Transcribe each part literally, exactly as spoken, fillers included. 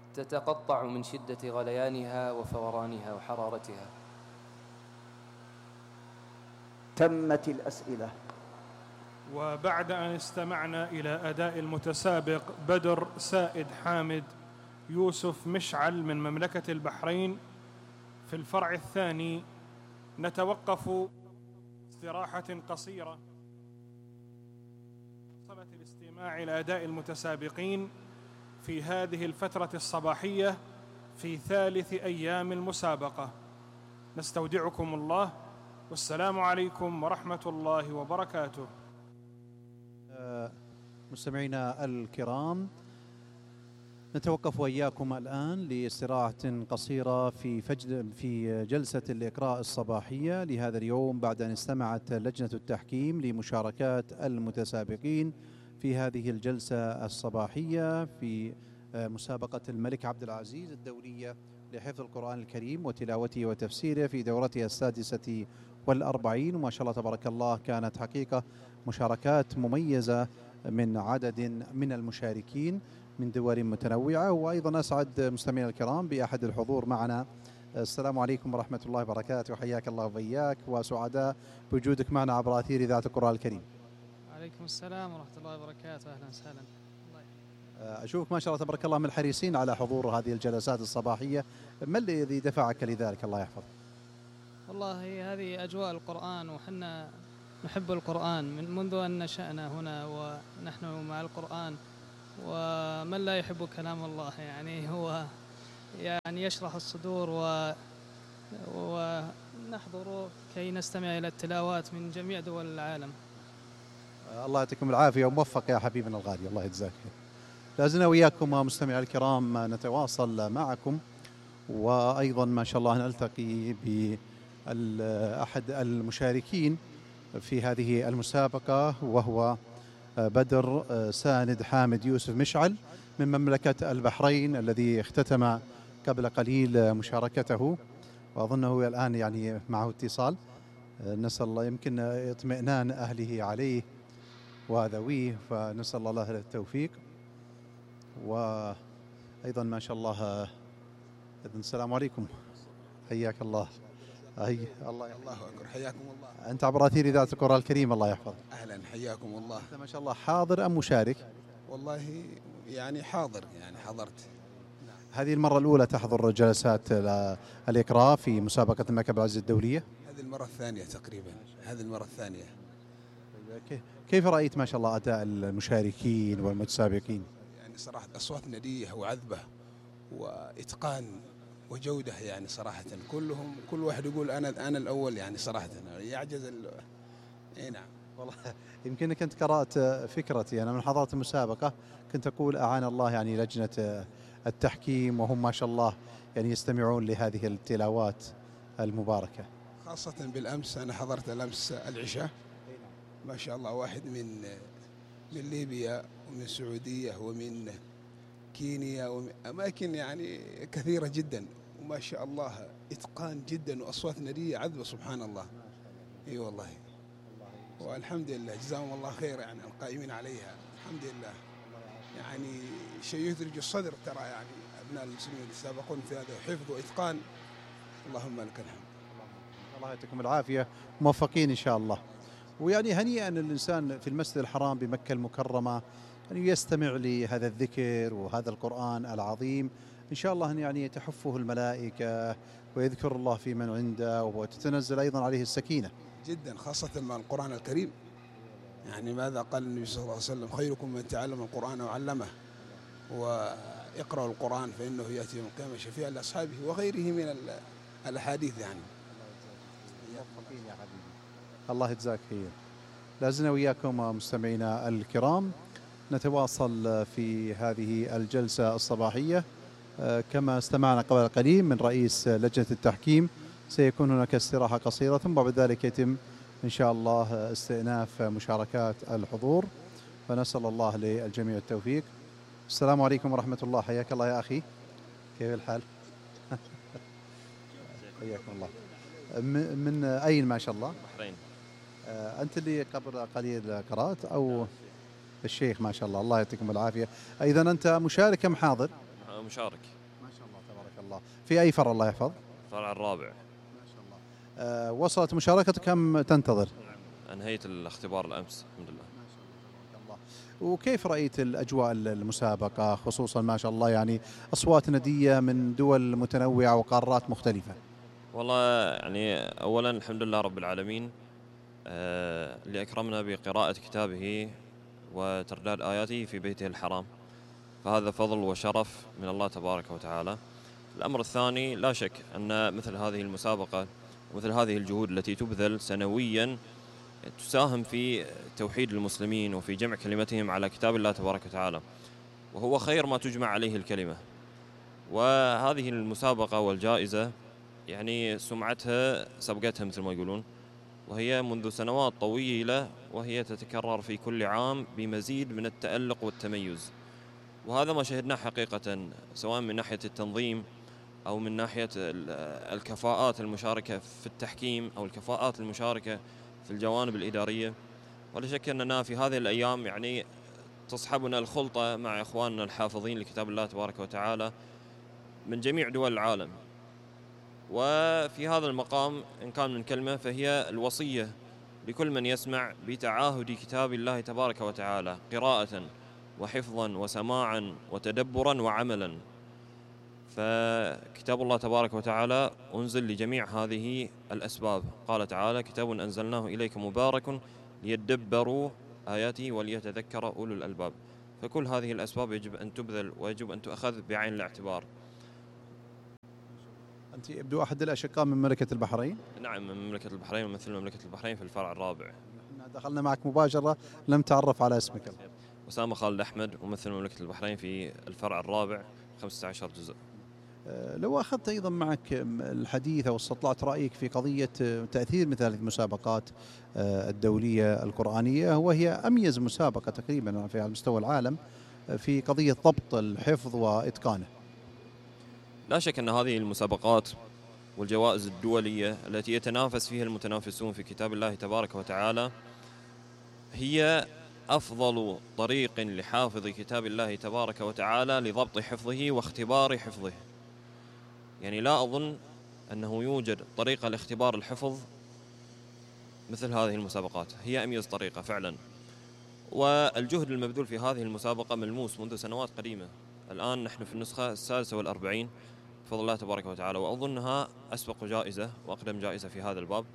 تتقطع من شدة غليانها وفورانها وحرارتها. تمت الأسئلة. وبعد أن استمعنا إلى أداء المتسابق بدر سائد حامد يوسف مشعل من مملكة البحرين في الفرع الثاني، نتوقف استراحة قصيرة صلة الاستماع إلى أداء المتسابقين في هذه الفترة الصباحية في ثالث أيام المسابقة. نستودعكم الله، والسلام عليكم ورحمة الله وبركاته. مستمعينا الكرام، نتوقف وإياكم الآن لاستراحة قصيرة في فجل في جلسة الإقراء الصباحية لهذا اليوم، بعد أن استمعت لجنة التحكيم لمشاركات المتسابقين في هذه الجلسة الصباحية في مسابقة الملك عبد العزيز الدولية لحفظ القرآن الكريم وتلاوته وتفسيره في دورتها السادسة والأربعين. وما شاء الله تبارك الله، كانت حقيقة مشاركات مميزة من عدد من المشاركين من دول متنوعة. وأيضا أسعد مستمعينا الكرام بأحد الحضور معنا. السلام عليكم ورحمة الله وبركاته، وحياك الله وبياك، وسعداء بوجودك معنا عبر أثير إذاعة القرآن الكريم. وعليكم السلام ورحمة الله وبركاته، أهلا وسهلا. أشوفك ما شاء الله تبارك الله من الحريصين على حضور هذه الجلسات الصباحية، ما الذي دفعك لذلك؟ الله يحفظ. والله هذه أجواء القرآن، وحنا نحب القرآن من منذ أن نشأنا هنا ونحن مع القرآن، ومن لا يحب كلام الله يعني هو يعني يشرح الصدور و ونحضر كي نستمع إلى التلاوات من جميع دول العالم. الله يعطيكم العافية وموفق يا حبيبنا الغالي، الله يجزاك. لازلنا وياكم مستمعي الكرام نتواصل معكم، وأيضا ما شاء الله نلتقي بأحد المشاركين في هذه المسابقة، وهو بدر ساند حامد يوسف مشعل من مملكة البحرين، الذي اختتم قبل قليل مشاركته، وأظنه الآن يعني معه اتصال. نسأل الله يمكن اطمئنان أهله عليه وذويه، فنسأل الله له التوفيق. وأيضا ما شاء الله، السلام عليكم، حياك الله. هي الله الله أكبر، حياكم الله. أنت عبر أثير إذاعة القرآن الكريم، الله يحفظك. أهلا، حياكم الله. أنت ما شاء الله حاضر أم مشارك؟ والله يعني حاضر، يعني حضرت. هذه المرة الأولى تحضر جلسات الإقراء في مسابقة الملك عبد العزيز الدولية؟ هذه المرة الثانية تقريبا، هذه المرة الثانية. كيف رأيت ما شاء الله أداء المشاركين والمتسابقين؟ يعني صراحة أصوات ندية وعذبة وإتقان وجودة، يعني صراحة كلهم كل واحد يقول أنا أنا الأول، يعني صراحة يعجز ال... إيه نعم والله. يمكنك أنت قرأت فكرتي، أنا من حضرت المسابقة كنت أقول أعان الله يعني لجنة التحكيم، وهم ما شاء الله يعني يستمعون لهذه التلاوات المباركة. خاصة بالأمس، أنا حضرت الأمس العشاء، ما شاء الله، واحد من من ليبيا ومن السعودية ومن كينيا ومن أماكن يعني كثيرة جدا، وما شاء الله إتقان جدا وأصوات ندية عذبة، سبحان الله. اي أيوة والله، والحمد لله، جزاهم الله خير يعني القائمين عليها، الحمد لله. يعني شيء يثلج الصدر، ترى يعني أبناء المسلمين يتسابقون في هذا حفظ وإتقان، اللهم لك الحمد. الله يعطيكم العافية، موفقين إن شاء الله. ويعني هنيئا الإنسان في المسجد الحرام بمكة المكرمة يعني يستمع لهذا الذكر وهذا القرآن العظيم، إن شاء الله أن يعني تحفه الملائكة ويذكر الله في من عنده، وتتنزل أيضا عليه السكينة جدا، خاصة مع القرآن الكريم. يعني ماذا قال النبي صلى الله عليه وسلم؟ خيركم من تعلم القرآن وعلمه، ويقرأ القرآن فإنه يأتي يوم القيامة شفيعا لأصحابه، وغيره من الأحاديث. يعني موفقين يا حبيبي، الله يجزاك خير. لازلنا وياكم مستمعينا الكرام نتواصل في هذه الجلسة الصباحية. كما استمعنا قبل قليل من رئيس لجنة التحكيم، سيكون هناك استراحة قصيرة، ثم بعد ذلك يتم إن شاء الله استئناف مشاركات الحضور، فنسأل الله للجميع التوفيق. السلام عليكم ورحمة الله، حياك الله يا أخي، كيف الحال؟ حياكم الله. من أين ما شاء الله؟ البحرين. أنت اللي قبل قليل قرأت أو الشيخ؟ ما شاء الله، الله يعطيكم العافية. إذا أنت مشارك أم حاضر؟ مشارك. الله. في أي فرع الله يحفظ؟ الفرع الرابع. ما شاء الله. أه وصلت مشاركتك كم تنتظر؟ أنهيت الاختبار الأمس الحمد لله. وكيف رأيت الأجواء المسابقة خصوصا ما شاء الله يعني أصوات ندية من دول متنوعة وقارات مختلفة؟ والله يعني أولا الحمد لله رب العالمين آه اللي أكرمنا بقراءة كتابه وترداد آياته في بيته الحرام، فهذا فضل وشرف من الله تبارك وتعالى. الأمر الثاني لا شك أن مثل هذه المسابقة ومثل هذه الجهود التي تبذل سنويا تساهم في توحيد المسلمين وفي جمع كلمتهم على كتاب الله تبارك وتعالى، وهو خير ما تجمع عليه الكلمة. وهذه المسابقة والجائزة يعني سمعتها سبقتها مثل ما يقولون، وهي منذ سنوات طويلة وهي تتكرر في كل عام بمزيد من التألق والتميز، وهذا ما شهدناه حقيقة سواء من ناحية التنظيم أو من ناحية الكفاءات المشاركة في التحكيم أو الكفاءات المشاركة في الجوانب الإدارية. ولا شك أننا في هذه الأيام يعني تصحبنا الخلطة مع إخواننا الحافظين لكتاب الله تبارك وتعالى من جميع دول العالم. وفي هذا المقام إن كان من كلمة فهي الوصية لكل من يسمع بتعاهد كتاب الله تبارك وتعالى قراءة وحفظا وسماعا وتدبرا وعملا. فكتاب الله تبارك وتعالى أنزل لجميع هذه الأسباب. قال تعالى: كتاب أنزلناه إليكم مبارك ليدبروا آياته وليتذكر أولو الألباب. فكل هذه الأسباب يجب أن تبذل ويجب أن تؤخذ بعين الاعتبار. أنت يبدو أحد الأشقاء من مملكة البحرين؟ نعم، من مملكة البحرين ومثل مملكة البحرين في الفرع الرابع. دخلنا معك مباشرة لم تعرف على اسمك. أسامة خالد أحمد ومثل مملكة البحرين في الفرع الرابع خمسة عشر جزء. لو أخذت أيضا معك الحديث أو استطلعت رأيك في قضية تأثير مثل هذه المسابقات الدولية القرآنية، وهي أميز مسابقة تقريبا في على مستوى العالم في قضية ضبط الحفظ وإتقانه. لا شك أن هذه المسابقات والجوائز الدولية التي يتنافس فيها المتنافسون في كتاب الله تبارك وتعالى هي أفضل طريق لحافظ كتاب الله تبارك وتعالى لضبط حفظه واختبار حفظه. يعني لا أظن أنه يوجد طريقة لاختبار الحفظ مثل هذه المسابقات، هي أميز طريقة فعلا. والجهد المبذول في هذه المسابقة ملموس منذ سنوات قديمة. الآن نحن في النسخة السادسة والأربعين بفضل الله تبارك وتعالى، وأظنها أسبق جائزة وأقدم جائزة في هذا الباب.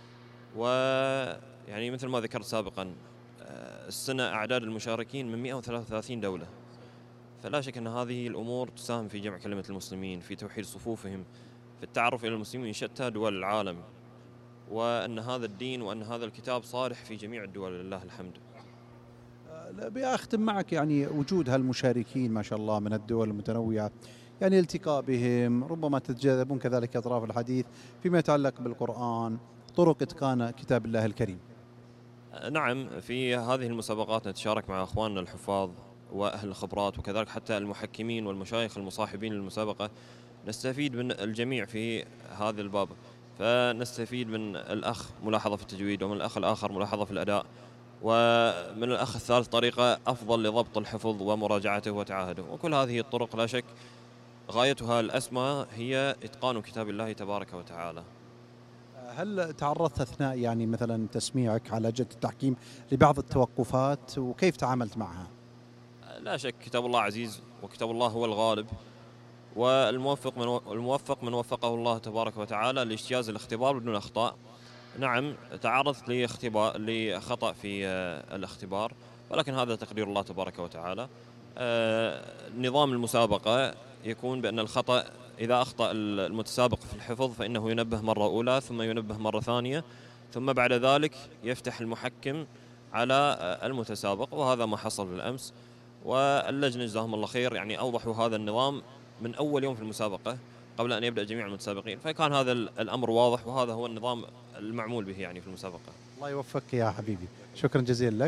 ويعني مثل ما ذكرت سابقا السنة أعداد المشاركين من مئة وثلاثة وثلاثين دولة، فلا شك أن هذه الأمور تساهم في جمع كلمة المسلمين، في توحيد صفوفهم، في التعرف إلى المسلمين من شتى دول العالم، وأن هذا الدين وأن هذا الكتاب صالح في جميع الدول لله الحمد. بأختم معك يعني وجود هالمشاركين ما شاء الله من الدول المتنوعة، يعني التقاء بهم ربما تتجاذبون كذلك أطراف الحديث فيما يتعلق بالقرآن، طرق إتقان كتاب الله الكريم. نعم، في هذه المسابقات نتشارك مع أخواننا الحفاظ وأهل الخبرات، وكذلك حتى المحكمين والمشايخ المصاحبين للمسابقة. نستفيد من الجميع في هذا الباب، فنستفيد من الأخ ملاحظة في التجويد، ومن الأخ الآخر ملاحظة في الأداء، ومن الأخ الثالث طريقة أفضل لضبط الحفظ ومراجعته وتعاهده. وكل هذه الطرق لا شك غايتها الأسمى هي إتقان كتاب الله تبارك وتعالى. هل تعرضت أثناء يعني مثلا تسميعك على جهة التحكيم لبعض التوقفات وكيف تعاملت معها؟ لا شك كتاب الله عزيز، وكتاب الله هو الغالب، والموفق من الموفق من وفقه الله تبارك وتعالى لاجتياز الاختبار بدون أخطاء. نعم تعرضت لاختبار لخطأ في الاختبار، ولكن هذا تقدير الله تبارك وتعالى. نظام المسابقة يكون بأن الخطأ إذا أخطأ المتسابق في الحفظ فإنه ينبه مرة أولى، ثم ينبه مرة ثانية، ثم بعد ذلك يفتح المحكم على المتسابق، وهذا ما حصل بالأمس. واللجنة جزاهم الله خير يعني أوضحوا هذا النظام من أول يوم في المسابقة قبل أن يبدأ جميع المتسابقين، فكان هذا الأمر واضح، وهذا هو النظام المعمول به يعني في المسابقة. الله يوفقك يا حبيبي، شكرا جزيلا لك.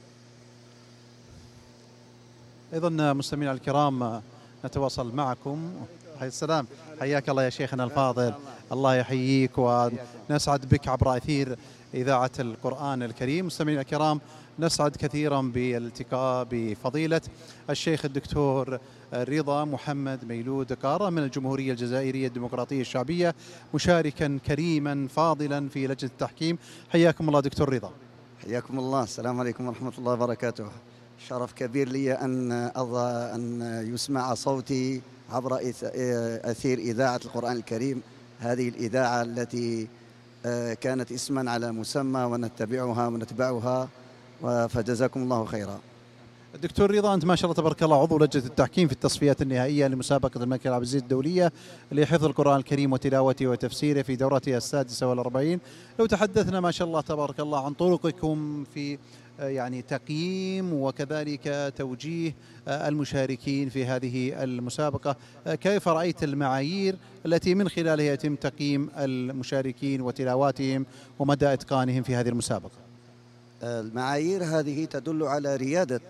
أيضا مستمعينا الكرام نتواصل معكم. حي السلام، حياك الله يا شيخنا الفاضل، الله يحييك ونسعد بك عبر أثير إذاعة القرآن الكريم. مستمعينا الكرام نسعد كثيرا بالالتقاء بفضيلة الشيخ الدكتور رضا محمد ميلود قارة من الجمهورية الجزائرية الديمقراطية الشعبية، مشاركا كريما فاضلا في لجنة التحكيم. حياكم الله دكتور رضا. حياكم الله. السلام عليكم ورحمة الله وبركاته. شرف كبير لي أن أضع أن يسمع صوتي عبر أثير إذاعة القرآن الكريم، هذه الإذاعة التي كانت اسما على مسمى ونتبعها ونتبعها، فجزاكم الله خيرا. الدكتور رضا، أنت ما شاء الله تبارك الله عضو لجنة التحكيم في التصفيات النهائية لمسابقة الملك عبد العزيز الدولية لحفظ القرآن الكريم وتلاوته وتفسيره في دورتها السادسة والأربعين. لو تحدثنا ما شاء الله تبارك الله عن طرقكم في يعني تقييم وكذلك توجيه المشاركين في هذه المسابقة، كيف رأيت المعايير التي من خلالها يتم تقييم المشاركين وتلاواتهم ومدى إتقانهم في هذه المسابقة؟ المعايير هذه تدل على ريادة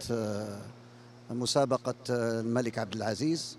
مسابقة الملك عبد العزيز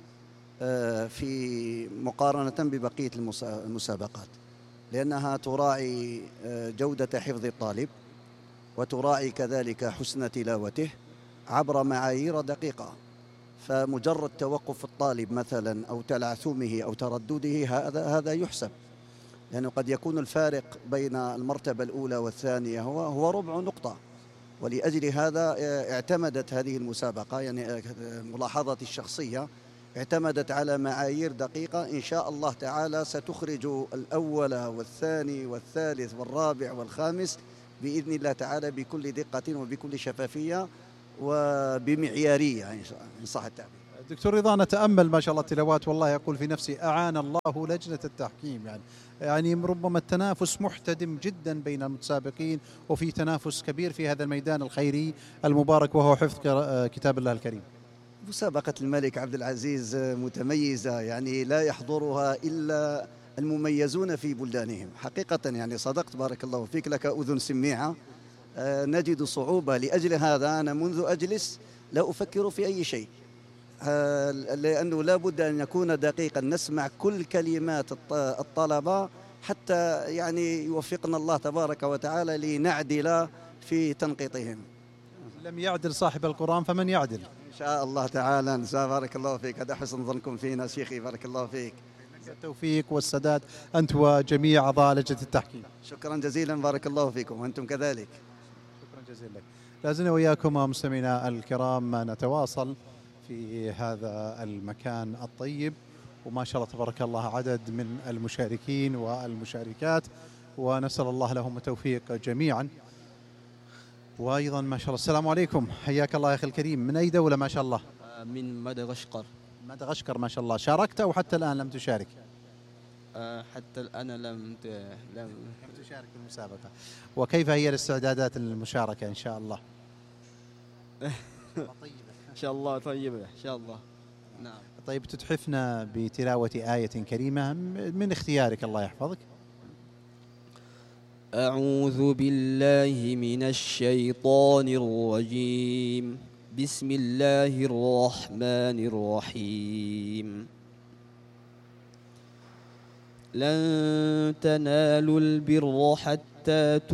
في مقارنة ببقية المسابقات، لأنها تراعي جودة حفظ الطالب وتراعي كذلك حسن تلاوته عبر معايير دقيقة. فمجرد توقف الطالب مثلا أو تلعثمه أو تردده هذا هذا يحسب، لأنه قد يكون الفارق بين المرتبة الأولى والثانية هو هو ربع نقطة. ولأجل هذا اعتمدت هذه المسابقة، يعني ملاحظتي الشخصية اعتمدت على معايير دقيقة إن شاء الله تعالى ستخرج الأول والثاني والثالث والرابع والخامس بإذن الله تعالى بكل دقة وبكل شفافية وبمعيارية إن صح التعبير. دكتور رضا، نتأمل ما شاء الله التلاوات، والله أقول في نفسي أعان الله لجنة التحكيم، يعني يعني ربما التنافس محتدم جدا بين المتسابقين، وفي تنافس كبير في هذا الميدان الخيري المبارك وهو حفظ كتاب الله الكريم. مسابقة الملك عبد العزيز متميزة، يعني لا يحضرها إلا المميزون في بلدانهم حقيقة. يعني صدقت بارك الله فيك، لك أذن سميعة. نجد صعوبة، لأجل هذا أنا منذ أجلس لا أفكر في أي شيء، لأنه لا بد أن يكون دقيقا، نسمع كل كلمات الطلبة حتى يعني يوفقنا الله تبارك وتعالى لنعدل في تنقيطهم. لم يعدل صاحب القرآن فمن يعدل إن شاء الله تعالى. بارك الله فيك، هذا حسن ظنكم فينا شيخي، بارك الله فيك. التوفيق والسداد أنت وجميع أعضاء لجنة التحكيم. شكرا جزيلا، بارك الله فيكم، وأنتم كذلك. شكرا جزيلا لك. لازلنا وإياكم مستمعينا الكرام نتواصل في هذا المكان الطيب، وما شاء الله تبارك الله عدد من المشاركين والمشاركات، ونسأل الله لهم التوفيق جميعا. وأيضا ما شاء الله، السلام عليكم، حياك الله يا أخي الكريم، من أي دولة ما شاء الله؟ من مدغشقر. مدغشقر ما شاء الله. شاركت أو حتى الآن لم تشارك؟ أه حتى الآن لم لم تشارك في المسابقة. وكيف هي الاستعدادات للمشاركة إن شاء الله؟ طيبة إن شاء الله، طيبة إن شاء الله. نعم. طيب، تتحفنا بتلاوة آية كريمة من اختيارك، الله يحفظك. أعوذ بالله من الشيطان الرجيم، بسم الله الرحمن الرحيم. لن تنالوا البر حتى